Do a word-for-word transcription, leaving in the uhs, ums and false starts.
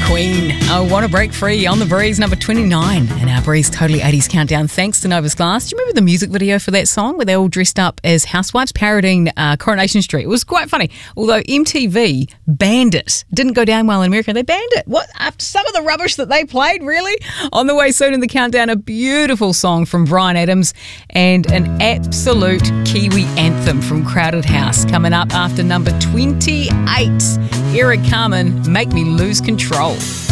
Queen, I Want to Break Free on the Breeze, number twenty-nine in our Breeze Totally eighties Countdown, thanks to Novus Glass. Do you remember the music video for that song where they all dressed up as housewives parodying uh, Coronation Street? It was quite funny, although M T V banned it. Didn't go down well in America. They banned it. What? After some of the rubbish that they played, really? On the way soon in the Countdown, a beautiful song from Bryan Adams and an absolute Kiwi anthem from Crowded House coming up after number twenty-eight. Eric Carmen, Make Me Lose Control.